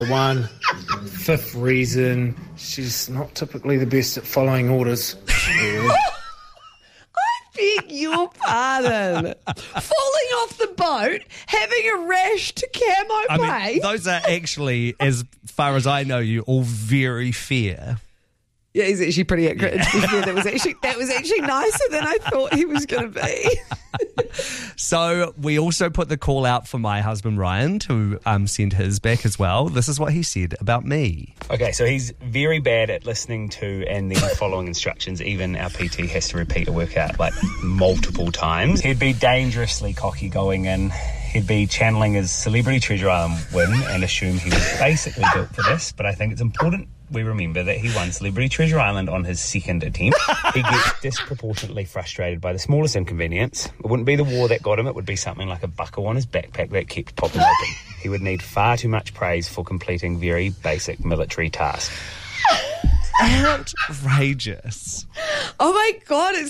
One, fifth reason, she's not typically the best at following orders. I beg your pardon. Falling off the boat, having a rash to camo paint. Those are actually, as far as I know you, all very fair. Yeah, he's actually pretty accurate. To be fair, that was actually nicer than I thought he was going to be. So we also put the call out for my husband Ryan to send his back as well. This is what he said about me. Okay, so he's very bad at listening to and then following instructions. Even our PT has to repeat a workout like multiple times. He'd be dangerously cocky going in. He'd be channeling his Celebrity Treasure Island win and assume he was basically built for this. But I think it's important we remember that he won Celebrity Treasure Island on his second attempt. He gets disproportionately frustrated by the smallest inconvenience. It wouldn't be the war that got him, it would be something like a buckle on his backpack that kept popping open. He would need far too much praise for completing very basic military tasks. Outrageous. Oh my God, it's